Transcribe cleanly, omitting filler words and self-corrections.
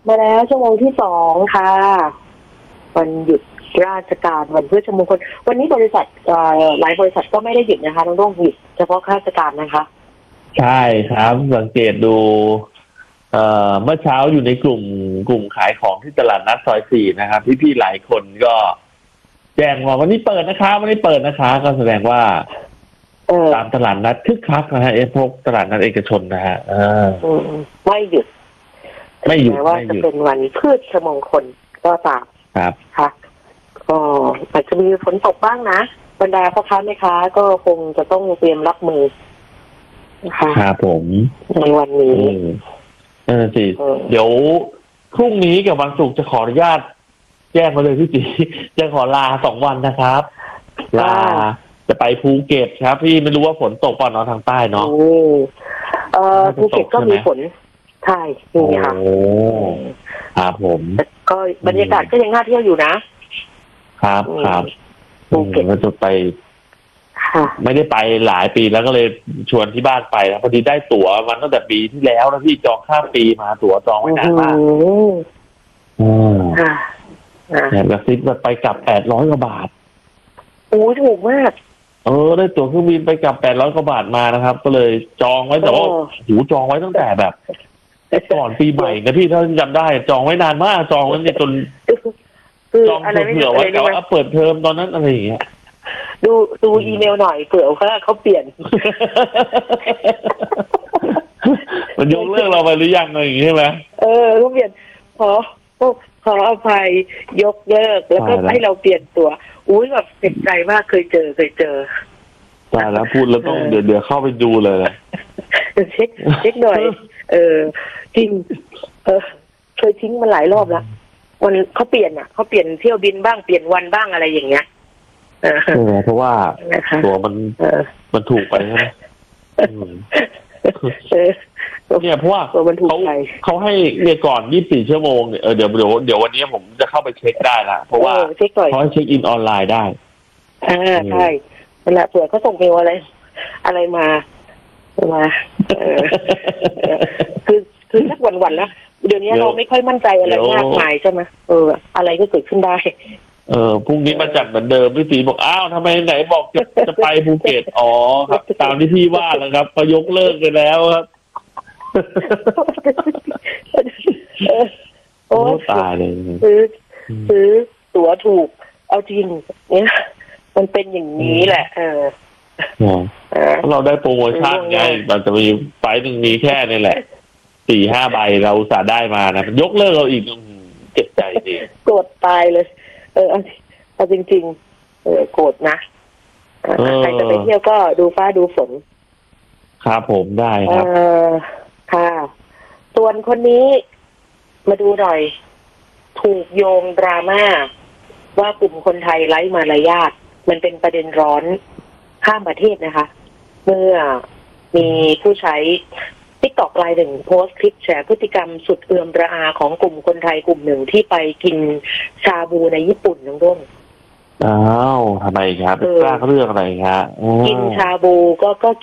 มาแล้วชั่วโมงที่2ค่ะวันหยุดราชการวันพฤชมงคลวันนี้บริษัทหลายบริษัทก็ไม่ได้หยุดนะคะต้องหยุดเฉพาะข้าราชการนะคะใช่ครับสังเกตดูเมื่อเช้าอยู่ในกลุ่มขายของที่ตลาดนัดซอย4นะครับพี่ๆหลายคนก็แจ้งว่าวันนี้เปิดนะคะวันนี้เปิดนะคะก็แสดงว่าตามตลาดนัดคึกคักนะฮะพวกตลาดนัดเอกชนนะฮะไม่หยุดแม้ว่าจะเป็นวันพฤชมงคลก็ตามครับค่ะก็อาจจะมีฝนตกบ้างนะบรรดาพ่อค้าแม่ค้าก็คงจะต้องเตรียมรับมือนะคะครับผมในวันนี้สิเดี๋ยวพรุ่งนี้กับวันศุกร์จะขออนุญาตแจ้งมาเลยพี่จีจะขอลา2 วันนะครับลาจะไปภูเก็ตครับพี่ไม่รู้ว่าฝนตกป่ะเนาะทางใต้เนาะภูเก็ตก็มีฝนใช่มีค่ะครับผมก็บรรยากาศก็ยังน่าเที่ยวอยู่นะครับภูเก็ตก็จะไปไม่ได้ไปหลายปีแล้วก็เลยชวนที่บ้านไปแล้วพอดีได้ตั๋วมันตั้งแต่ปีที่แล้วนะพี่จองข้ามปีมาตั๋วจองไว้นานมากแบบซิปไปกลับ800 กว่าบาทโอ้ถูกมากได้ตั๋วเครื่องบินไปกลับ800 กว่าบาทมานะครับก็เลยจองไว้แต่ว่าหูจองไว้ตั้งแต่แบบก่อนปีใหม่นะพี่ถ้าจำได้จองไว้นานมากจองไว้จนจองเผื่อไว้แต่ว่าเปิดเทอมตอนนั้นอะไรอย่างเงี้ยดูอีเมลหน่อยเผื่อเขาเปลี่ยนมันยกเลิกเราไปหรือยังอะไรอย่างเงี้ยใช่ไหมเขาเปลี่ยนขออภัยยกเลิกแล้วก็ให้เราเปลี่ยนตัวอุ้ยแบบเจ็บใจมากเคยเจอใช่แล้วพูดแล้วต้องเดี๋ยวเข้าไปดูเลยเช็คหน่อยจริงเคยทิ้งมาหลายรอบแล้ววันเขาเปลี่ยนเที่ยวบินบ้างเปลี่ยนวันบ้างอะไรอย่างเงี้ยเพราะว่าตัวมันถูกไปใช่ไหมเนี่ยเพราะว่าเขาให้เนี่ยก่อน24 ชั่วโมงเนี่ยเดี๋ยววันนี้ผมจะเข้าไปเช็คได้ละเพราะว่าเขาให้เช็คอินออนไลน์ได้ใช่นั่นแหละเผื่อเขาส่งเมลอะไรมาคือสักวันๆแล้วเดี๋ยวนี้เราไม่ค่อยมั่นใจอะไรมากมายใช่ไหมอะไรก็เกิดขึ้นได้พรุ่งนี้มาจัดเหมือนเดิมพี่ตีบอกอ้าวทำไมไหนบอกจะไปภูเก็ตครับตามที่พี่ว่าแล้วครับก็ยกเลิกไปแล้วครับโอ้ตายเลยซื้อตั๋วถูกเอาจริงเนี่ยมันเป็นอย่างนี้แหละเราได้โปรโมชั่นไงมันจะมีไฟหนึ่งมีแค่นี่แหละ 4-5 ใบเราอุตส่าห์ได้มานะยกเลิกเราอีกเจ็บใจจริงโกรธตายเลยเอาจริงโกรธนะใครจะไปเที่ยวก็ดูฟ้าดูฝนครับผมได้ครับค่ะส่วนคนนี้มาดูหน่อยถูกโยงดราม่าว่ากลุ่มคนไทยไร้มารยาทมันเป็นประเด็นร้อนข้ามประเทศนะคะเมื่อมีผู้ใช้ TikTok รายหนึ่งโพสต์คลิปแฉพฤติกรรมสุดเอื่อมระอาของกลุ่มคนไทยกลุ่มหนึ่งที่ไปกินชาบูในญี่ปุ่นน้องด้งทำไมครับกล้าเรื่องอะไรครับกินชาบูก็